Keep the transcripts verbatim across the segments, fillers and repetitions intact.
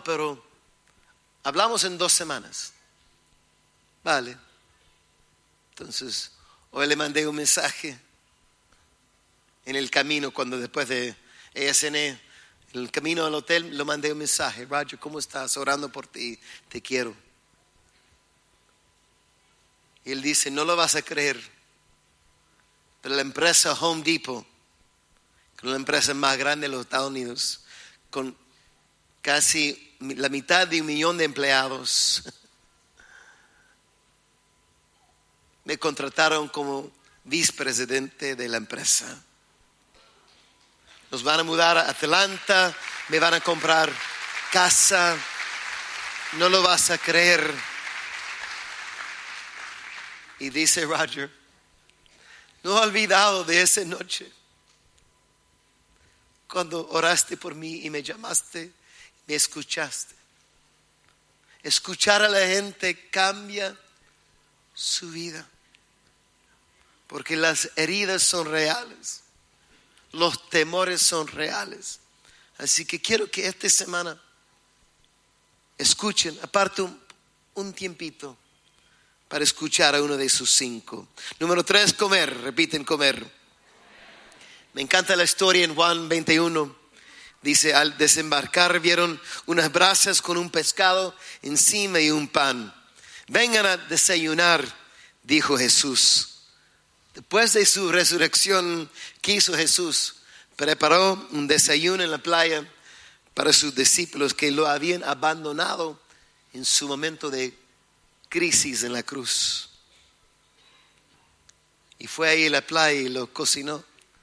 pero hablamos en dos semanas. Vale. Entonces, hoy le mandé un mensaje en el camino, cuando después de E S N, en el camino al hotel, le mandé un mensaje. Roger, ¿cómo estás? Orando por ti, te quiero. Y él dice, no lo vas a creer, pero la empresa Home Depot, que es la empresa más grande de los Estados Unidos, con casi la mitad de un millón de empleados, me contrataron como vicepresidente de la empresa. Nos van a mudar a Atlanta, me van a comprar casa, no lo vas a creer. Y dice Roger, no he olvidado de esa noche, cuando oraste por mí y me llamaste, me escuchaste. Escuchar a la gente cambia su vida, porque las heridas son reales, los temores son reales. Así que quiero que esta semana escuchen, aparte un, un tiempito para escuchar a uno de sus cinco. Número tres, comer. Repiten, comer. Me encanta la historia en Juan veintiuno. Dice, al desembarcar vieron unas brasas con un pescado encima y un pan. Vengan a desayunar, dijo Jesús. Después de su resurrección, ¿qué hizo Jesús? Preparó un desayuno en la playa para sus discípulos que lo habían abandonado en su momento de crisis en la cruz. Y fue ahí a la playa y lo cocinó.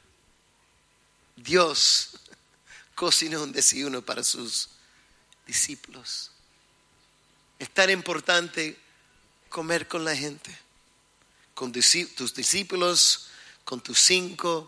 Dios cocinó un desayuno para sus discípulos. Es tan importante comer con la gente, con tus discípulos, con tus cinco.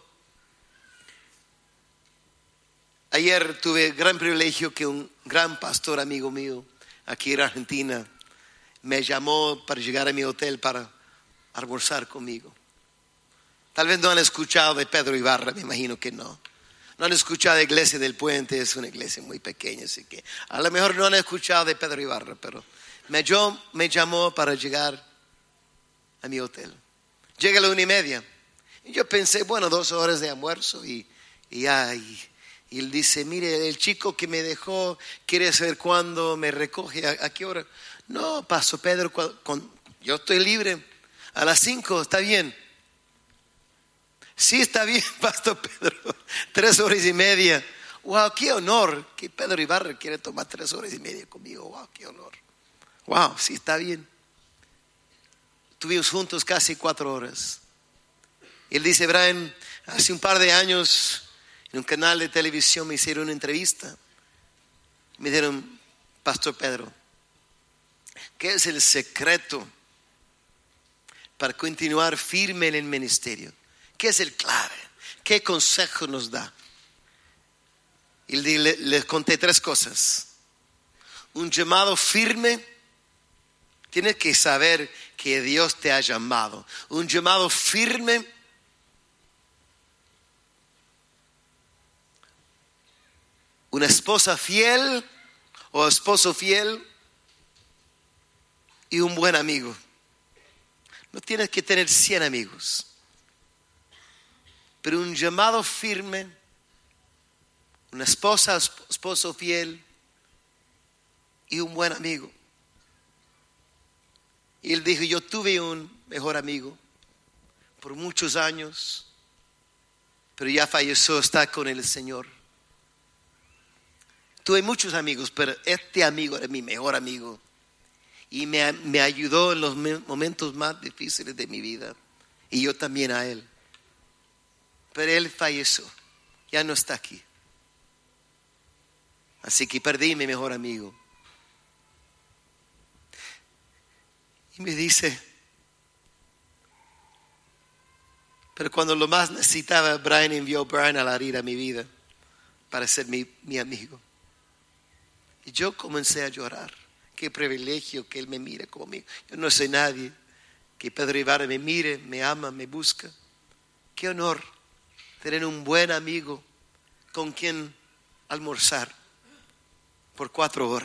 Ayer tuve el gran privilegio que un gran pastor amigo mío aquí en Argentina me llamó para llegar a mi hotel para almorzar conmigo. Tal vez no han escuchado de Pedro Ibarra, me imagino que no. No han escuchado de Iglesia del Puente, es una iglesia muy pequeña, así que a lo mejor no han escuchado de Pedro Ibarra, pero me, yo, me llamó para llegar a mi hotel. Llega a la una y media. Y yo pensé, bueno, dos horas de almuerzo y, y ya. Y, y él dice, mire, el chico que me dejó quiere saber cuándo me recoge, a, a qué hora. No, Pastor Pedro, con, con, yo estoy libre. A las cinco, está bien. Sí, está bien, Pastor Pedro. Tres horas y media. Wow, qué honor que Pedro Ibarra quiere tomar tres horas y media conmigo. Wow, qué honor. Wow, sí, está bien. Estuvimos juntos casi cuatro horas. Y él dice, Brian, hace un par de años en un canal de televisión me hicieron una entrevista. Me dijeron, Pastor Pedro, ¿qué es el secreto para continuar firme en el ministerio? ¿Qué es el clave? ¿Qué consejo nos da? Y le, les conté tres cosas. Un llamado firme. Tienes que saber que Dios te ha llamado. Un llamado firme. Una esposa fiel o esposo fiel. Y un buen amigo. No tienes que tener cien amigos. Pero un llamado firme, una esposa, esposo fiel y un buen amigo. Y él dijo, yo tuve un mejor amigo por muchos años, pero ya falleció, está con el Señor. Tuve muchos amigos, pero este amigo era mi mejor amigo. Y me, me ayudó en los momentos más difíciles de mi vida. Y yo también a él. Pero él falleció, ya no está aquí. Así que perdí mi mejor amigo. Y me dice, pero cuando lo más necesitaba, Brian envió a Brian a la herida a mi vida para ser mi, mi amigo. Y yo comencé a llorar. Qué privilegio que él me mire como amigo. Yo no soy nadie. Que Pedro Ibarra me mire, me ama, me busca. Qué honor tener un buen amigo con quien almorzar por cuatro horas.